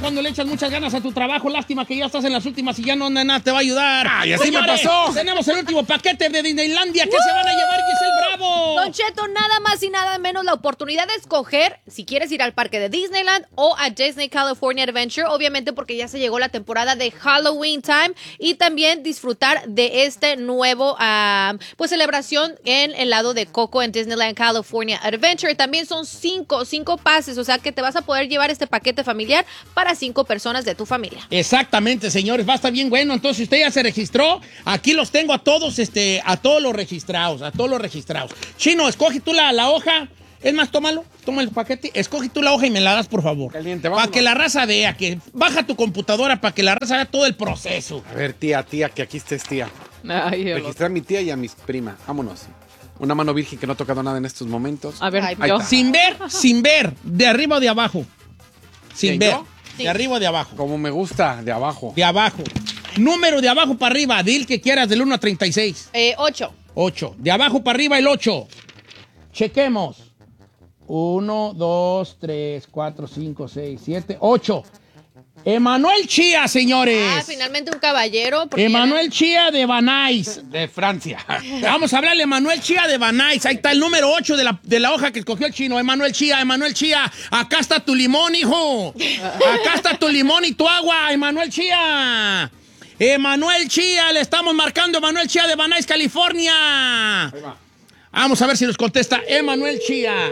cuando le echas muchas ganas a tu trabajo. Lástima que ya estás en las últimas y ya no nada te va a ayudar. Y así me pasó. Tenemos el último paquete de Disneylandia que se van a llevar Giselle Bravo. Don Cheto, nada más y nada menos la oportunidad de escoger si quieres ir al parque de Disneyland o a Disney California Adventure, obviamente porque ya se llegó la temporada de Halloween Time, y también disfrutar de este nuevo pues celebración en el lado de Coco en Disneyland California Adventure. También son cinco pases, o sea que te vas a poder llevar este paquete familiar para 5 personas de tu familia. Exactamente, señores, va a estar bien bueno. Entonces, usted ya se registró. Aquí los tengo a todos los registrados, Chino, escoge tú la hoja. Es más, toma el paquete, escoge tú la hoja y me la das, por favor. Caliente, para que la raza vea, baja tu computadora para que la raza vea todo el proceso. A ver, tía, que aquí estés, tía. Registré a mi tía y a mis primas. Vámonos. Una mano virgen que no ha tocado nada en estos momentos. A ver, Ahí yo. está. Sin ver, de arriba o de abajo. Sin ver, yo? de arriba o de abajo. Como me gusta, de abajo. De abajo. Número de abajo para arriba, dil que quieras del 1 a 36. 8. 8. De abajo para arriba el 8. Chequemos. 1, 2, 3, 4, 5, 6, 7, 8. Emanuel Chía, señores. Finalmente un caballero. Emanuel Chía de Banais. De Francia. Vamos a hablarle a Emanuel Chía de Banais. Ahí está el número 8 de la hoja que escogió el chino. Emanuel Chía. Acá está tu limón, hijo. Acá está tu limón y tu agua, Emanuel Chía. Emanuel Chía, le estamos marcando a Emanuel Chía de Banais, California. Ahí va. Vamos a ver si nos contesta Emanuel Chía.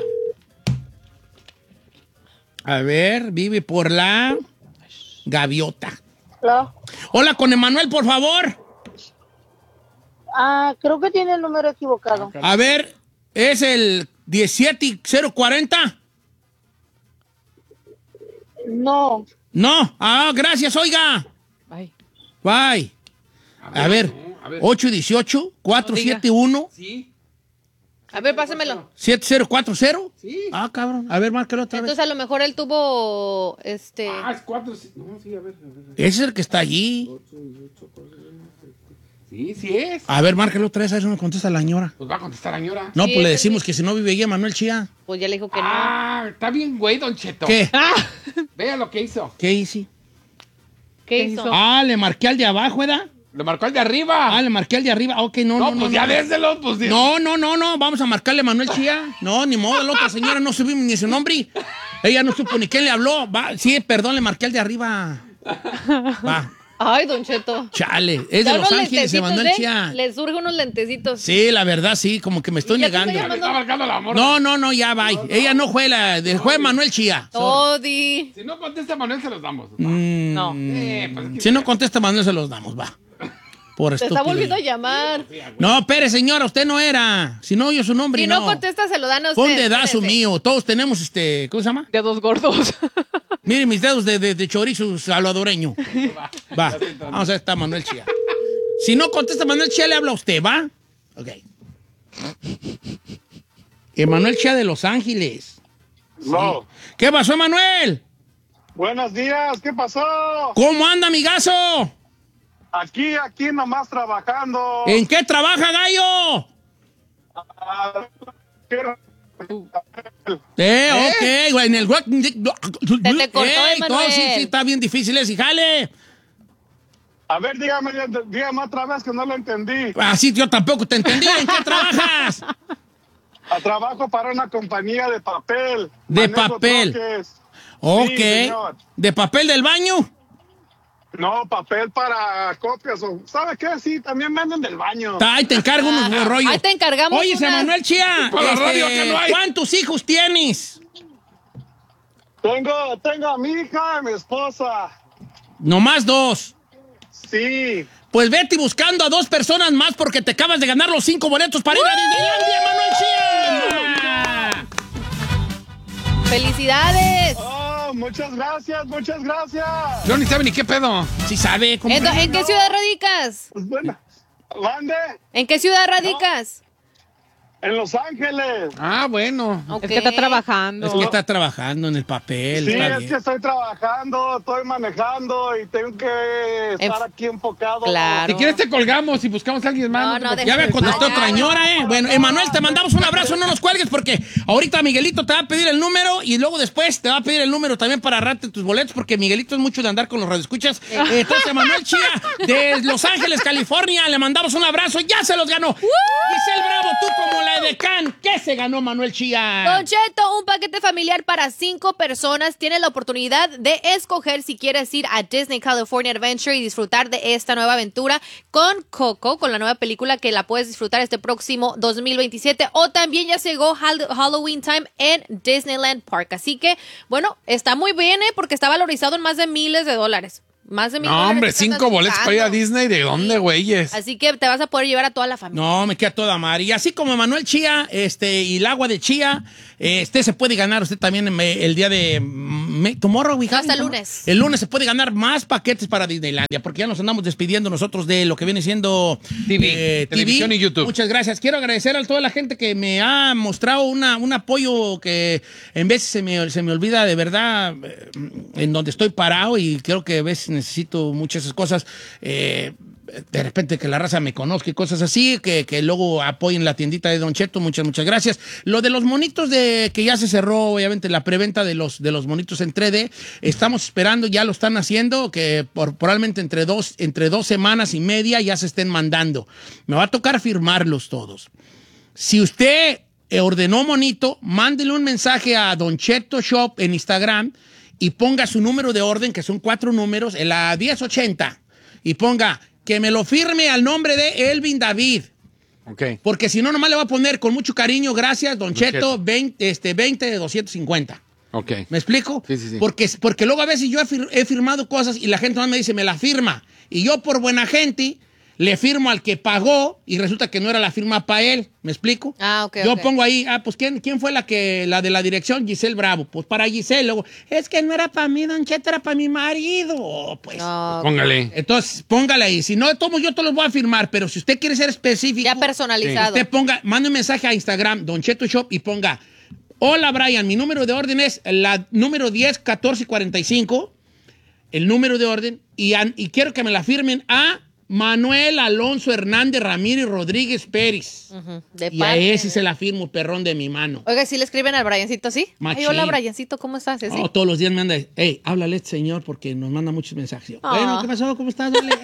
A ver, vive por la Gaviota. Hola. Hola, con Emanuel, por favor. Creo que tiene el número equivocado. A ver, ¿es el 17040? No. No. Gracias, oiga. Ay. Bye. A ver, 818 471 Sí. A ver, pásamelo. 7040. Sí. Cabrón. A ver, márcalo otra vez. Entonces a lo mejor él tuvo Es 4. No, sí, a ver. Ese es el que está allí. Sí es. A ver, márcalo otra vez, a ver si no contesta la señora. Pues va a contestar la señora. No, Sí, pues le ese decimos sí. que si no vive ahí Emanuel Chía. Pues ya le dijo que no. Está bien, güey, Don Cheto. ¿Qué? Vea lo que hizo. ¿Qué hice? ¿Qué hizo? Le marqué al de abajo, ¿verdad? Le marcó al de arriba. Le marqué al de arriba. Ok, no. pues ya déselo, pues. No. Vamos a marcarle a Manuel Chía. No, ni modo, la otra señora no supimos ni su nombre. Ella no supo ni quién le habló. Sí, perdón, le marqué al de arriba. Va. Ay, Don Cheto. Chale, es de Ya Los unos Ángeles, lentecitos, Emanuel Chía. Le surgen unos lentecitos. Sí, la verdad, sí, como que me estoy ¿Y ya te negando. estoy Le está marcando la morra. No, ya va. Ella no fue fue Manuel Chía. Odi. Si no contesta Manuel, se los damos. No. Pues, Si no contesta Manuel, se los damos, va. Por Te estúpido. está volviendo a llamar. No, espere, señora, usted no era. Si no, yo su nombre Si no contesta, se lo dan a usted. Pon dedazo espérese. mío. Todos tenemos ¿cómo se llama? Dedos gordos. Mire mis dedos de chorizo salvadoreño. Va. Vamos a ver, está Manuel Chía. Si no contesta Manuel Chía, le habla a usted, ¿va? Ok. Emanuel Chía de Los Ángeles. No. ¿Qué pasó, Emanuel? Buenos días, ¿qué pasó? ¿Cómo anda, amigazo? Aquí nomás trabajando. ¿En qué trabaja, gallo? Quiero- Ok, güey, en el... te cortó, Emanuel. Sí, está bien difícil ese, jale. A ver, dígame otra vez que no lo entendí. Así yo tampoco te entendí. ¿En qué trabajas? Trabajo para una compañía de papel. De Manejo papel. troques. Ok. Sí, señor. ¿De papel del baño? No, papel para copias. ¿Sabe qué? Sí, también venden del baño. Ahí te encargo unos rollos. Ahí te encargamos Oye, unas. Emanuel Chía, Por la radio acá no hay. ¿cuántos hijos tienes? Tengo a mi hija y a mi esposa. Nomás 2. Sí. Pues vete buscando a 2 personas más porque te acabas de ganar los 5 boletos para ir a Disneylandia, Emanuel Chía. ¡Felicidades! Oh, muchas gracias. Yo ni sabe ni qué pedo. Sí sabe. ¿cómo? ¿En qué ciudad radicas? Pues bueno, ¿mande? ¿En qué ciudad radicas? En Los Ángeles. Ah, bueno. Okay. Es que está trabajando. Es que está trabajando en el papel. Sí, está es bien. que estoy trabajando, estoy manejando y tengo que estar aquí enfocado. Claro. Si quieres te colgamos y buscamos a alguien más. No, Ya me contestó otra señora, Bueno, Emanuel, te mandamos un abrazo, no nos cuelgues porque ahorita Miguelito te va a pedir el número y luego después te va a pedir el número también para agarrarte tus boletos porque Miguelito es mucho de andar con los radioescuchas. Entonces, Emanuel Chía de Los Ángeles, California, le mandamos un abrazo, ya se los ganó. Giselle Bravo, tú como la edecán, ¿qué se ganó Manuel Chía? Don Cheto, un paquete familiar para 5 personas. Tienes la oportunidad de escoger si quieres ir a Disney California Adventure y disfrutar de esta nueva aventura con Coco, con la nueva película que la puedes disfrutar este próximo 2027. O también ya llegó Halloween Time en Disneyland Park. Así que, bueno, está muy bien, porque está valorizado en más de miles de dólares. Más de $1,000. No, hombre, que estás 5 boletos para ir a buscando. Disney. ¿De dónde, güeyes? Así que te vas a poder llevar a toda la familia. No, me queda toda mar. Y así como Manuel Chía, y el agua de chía, se puede ganar usted también el día de tomorrow, No, hasta el lunes. El lunes se puede ganar más paquetes para Disneylandia, porque ya nos andamos despidiendo nosotros de lo que viene siendo televisión y YouTube. Muchas gracias. Quiero agradecer a toda la gente que me ha mostrado un apoyo que en veces se me olvida de verdad en donde estoy parado y creo que a veces necesito muchas esas cosas. De repente que la raza me conozca y cosas así, que luego apoyen la tiendita de Don Cheto, muchas muchas lo de los monitos que ya se cerró, obviamente la preventa de los monitos en 3D, estamos esperando, ya lo están haciendo, que probablemente entre dos semanas y media ya se estén mandando. Me va a tocar firmarlos todos. Si usted ordenó monito, mándele un mensaje a Don Cheto Shop en Instagram y ponga su número de orden, que son 4 números, en la 1080, y ponga que me lo firme al nombre de Elvin David. Ok. Porque si no, nomás le va a poner con mucho cariño, gracias, Don Cheto, 20 de 250. Ok. ¿Me explico? Sí. Porque luego a veces yo he firmado cosas y la gente nomás me dice, me la firma. Y yo, por buena gente, le firmo al que pagó y resulta que no era la firma para él. ¿Me explico? Ah, ok. Yo ok. pongo ahí, pues ¿quién fue la de la dirección? Giselle Bravo. Pues para Giselle. Luego, es que no era para mí, Don Cheto, era para mi marido. Pues. No, Póngale. Entonces, póngale ahí. Si no, tomo yo te los voy a firmar, pero si usted quiere ser específico, ya personalizado. usted mande un mensaje a Instagram, Don Cheto Shop, y ponga, hola Brian, mi número de orden es la número 101445, el número de orden, y quiero que me la firmen a Manuel Alonso Hernández Ramírez Rodríguez Pérez. De Y a parte. ese se la firmo, perrón de mi mano. Oiga, ¿sí le escriben al Briancito, sí? Machín. Ay, hola, Briancito, ¿cómo estás? ¿Sí? Oh, todos los días me anda, háblale a este señor porque nos manda muchos mensajes. Yo, bueno, ¿qué pasó? ¿Cómo estás? Dale,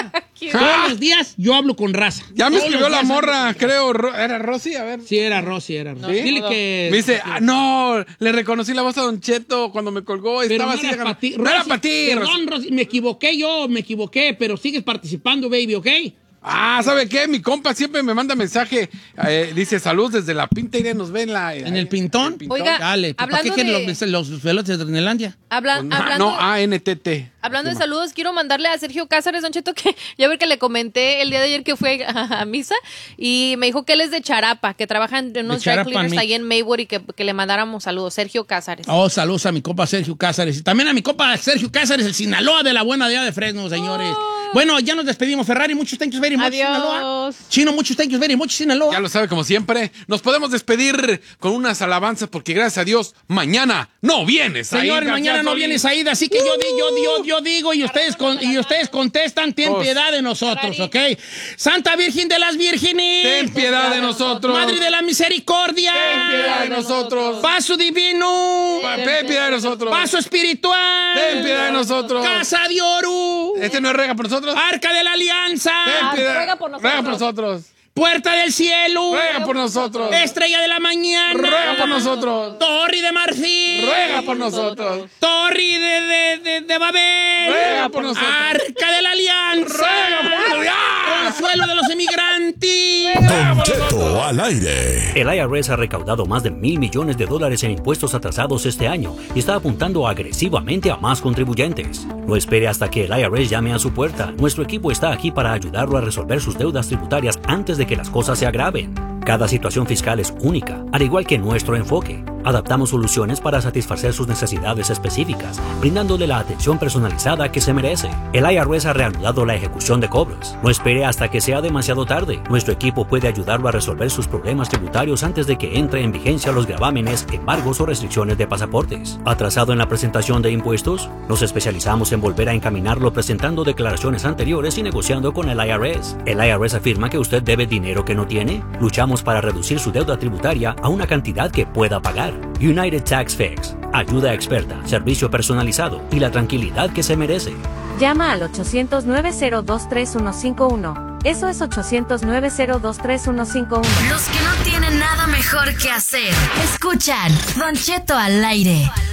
todos los días yo hablo con raza. Ya me Todos escribió los la días morra, hablo con creo. ¿Era Rosy? A ver. Sí, era Rosy. Dile que... Me dice, no, le reconocí la voz a Don Cheto cuando me colgó. Pero Estaba no así. era para ti. No era Rosy, para ti. Perdón, Rosy, me equivoqué, pero sigues participando, baby, ¿ok? Ah, ¿sabe qué? Mi compa siempre me manda mensaje. Dice, salud desde la Pinta y nos ven ¿En el Pintón? Oiga, Dale, ¿para qué hablando quieren de- los velotes de Disneylandia? Hablando, ANTT. hablando de saludos, quiero mandarle a Sergio Cázares, Don Cheto, que ya ver que le comenté el día de ayer que fue a misa y me dijo que él es de Charapa, que trabaja en unos dry Charapa, cleaners mi- ahí en Maywood y que le mandáramos saludos. Sergio Cázares. Oh, saludos a mi compa Sergio Cázares. Y también a mi compa Sergio Cázares, el Sinaloa de la buena día de Fresno, señores. Bueno, ya nos despedimos. Ferrari, muchos thank you very much, Adiós. Sinaloa. Chino, muchos thank you very much, Sinaloa. Ya lo sabe, como siempre. Nos podemos despedir con unas alabanzas porque gracias a Dios, mañana no vienes. Señores, mañana no viene Saída, así que yo digo y ustedes contestan, ten piedad de nosotros, ¿ok? Santa Virgen de las Vírgenes. Ten piedad de nosotros. Madre de la Misericordia. Ten piedad de nosotros. Vaso divino. Ten piedad de nosotros. Vaso espiritual. Ten piedad de nosotros. Casa de oro. Este no es rega por nosotros. Arca de la Alianza. Ten piedad. ruega por nosotros. Ruega por nosotros. Puerta del cielo. Ruega por nosotros. Estrella de la mañana. Ruega por nosotros. Torre de marfil. Ruega por nosotros. Torre de Babel. Ruega por nosotros. Arca de la Alianza. Ruega por nosotros. Consuelo de los emigrantes. Don Cheto al aire. El IRS ha recaudado más de $1,000 millones en impuestos atrasados este año y está apuntando agresivamente a más contribuyentes. No espere hasta que el IRS llame a su puerta. Nuestro equipo está aquí para ayudarlo a resolver sus deudas tributarias antes de que las cosas se agraven. Cada situación fiscal es única, al igual que nuestro enfoque. Adaptamos soluciones para satisfacer sus necesidades específicas, brindándole la atención personalizada que se merece. El IRS ha reanudado la ejecución de cobros. No espere hasta que sea demasiado tarde. Nuestro equipo puede ayudarlo a resolver sus problemas tributarios antes de que entre en vigencia los gravámenes, embargos o restricciones de pasaportes. ¿Atrasado en la presentación de impuestos? Nos especializamos en volver a encaminarlo presentando declaraciones anteriores y negociando con el IRS. ¿El IRS afirma que usted debe dinero que no tiene? Luchamos para reducir su deuda tributaria a una cantidad que pueda pagar. United Tax Fix. Ayuda experta, servicio personalizado y la tranquilidad que se merece. Llama al 800-902-3151. Eso es 800-902-3151. Los que no tienen nada mejor que hacer, escuchan Don Cheto al aire.